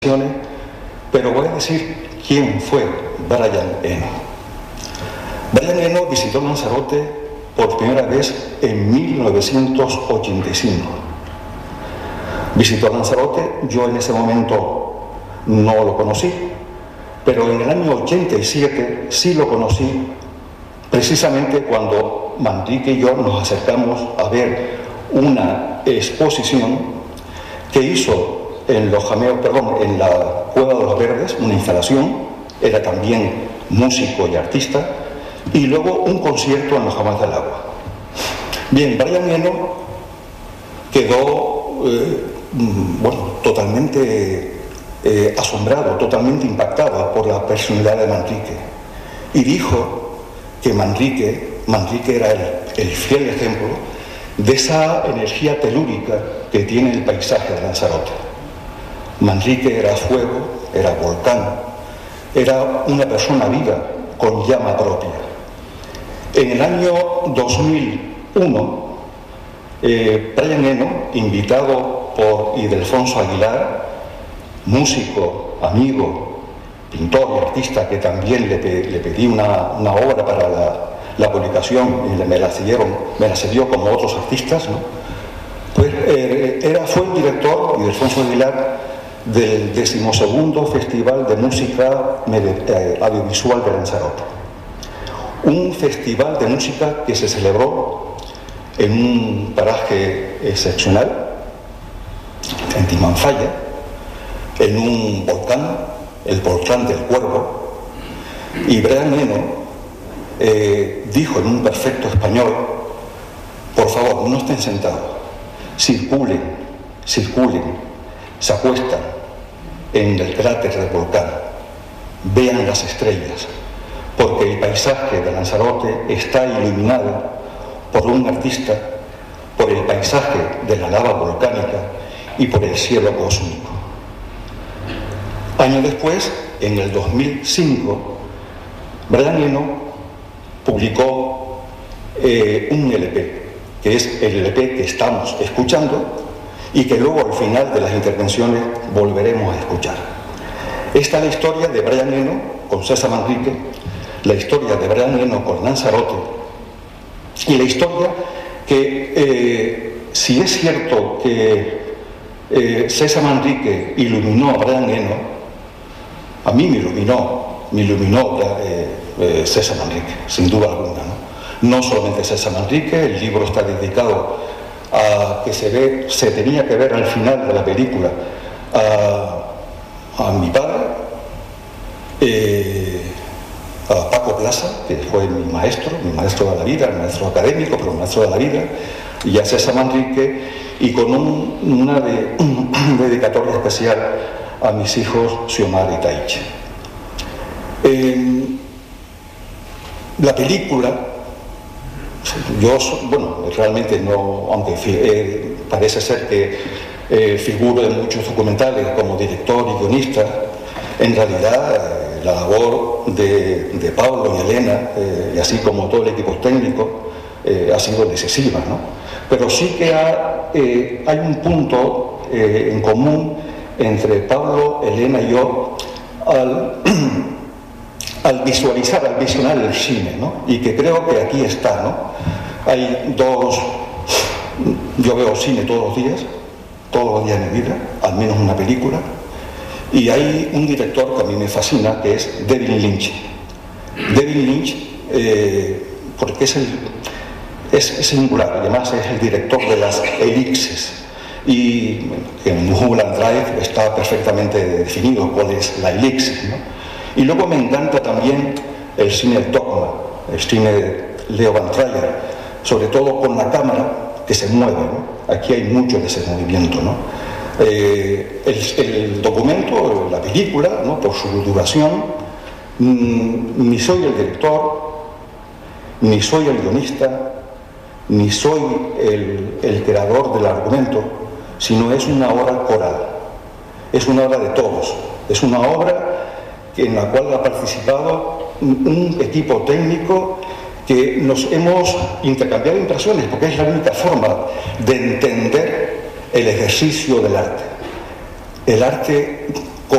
pero voy a decir quién fue Brian Eno. Brian Eno visitó Lanzarote por primera vez en 1985. Visitó Lanzarote, yo en ese momento no lo conocí, pero en el año 87 sí lo conocí, precisamente cuando Manrique y yo nos acercamos a ver una exposición que hizo en la Cueva de los Verdes, una instalación, era también músico y artista, y luego un concierto en los Jamás del Agua. Bien, Brian Eno quedó totalmente asombrado, totalmente impactado por la personalidad de Manrique, y dijo que Manrique era el fiel ejemplo de esa energía telúrica que tiene el paisaje de Lanzarote. Manrique era fuego, era volcán, era una persona viva con llama propia. En el año 2001, Brian Eno, invitado por Ildefonso Aguilar, músico, amigo, pintor y artista, que también le pedí una obra para la publicación y me la cedió como otros artistas, ¿no? Pues fue el director, Ildefonso Aguilar, del 12º Festival de Música Audiovisual de Lanzarote. Un festival de música que se celebró en un paraje excepcional, en Timanfaya, en un volcán, el volcán del Cuervo, y Brian Eno dijo en un perfecto español: por favor, no estén sentados, circulen, se acuestan en el cráter del volcán, vean las estrellas, porque el paisaje de Lanzarote está iluminado por un artista, por el paisaje de la lava volcánica y por el cielo cósmico. Años después, en el 2005, Brian Eno publicó un LP, que es el LP que estamos escuchando y que luego al final de las intervenciones volveremos a escuchar. Esta es la historia de Brian Eno con César Manrique, la historia de Brian Eno con Lanzarote, y la historia que, si es cierto que César Manrique iluminó a Brian Eno, a mí me iluminó César Manrique, sin duda alguna, no solamente César Manrique. El libro está dedicado a que se tenía que ver al final de la película a mi padre, a Paco Plaza, que fue mi maestro de la vida, mi maestro académico, pero maestro de la vida, y a César Manrique, y con una dedicatoria especial a mis hijos Xiomara y Taichi. La película, realmente no, aunque parece ser que figuro en muchos documentales como director y guionista, en realidad la labor de Pablo y Elena, y así como todo el equipo técnico, ha sido decisiva, ¿no? Pero sí que hay un punto en común entre Pablo, Elena y yo al visionar el cine, ¿no? Y que creo que aquí está, ¿no? Yo veo cine todos los días de mi vida, al menos una película, y hay un director que a mí me fascina, que es David Lynch. David Lynch, porque es singular, además es el director de las elipses, y en Mulholland Drive está perfectamente definido cuál es la elipsis, ¿no? Y luego me encanta también el cine dogma, el cine de Leo Van Trier, sobre todo con la cámara que se mueve, ¿no? Aquí hay mucho de ese movimiento, ¿no? El documento, la película, ¿no? Por su duración, ni soy el director, ni soy el guionista, ni soy el creador del argumento, sino es una obra coral, es una obra de todos, es una obra en la cual ha participado un equipo técnico que nos hemos intercambiado impresiones, porque es la única forma de entender el ejercicio del arte. El arte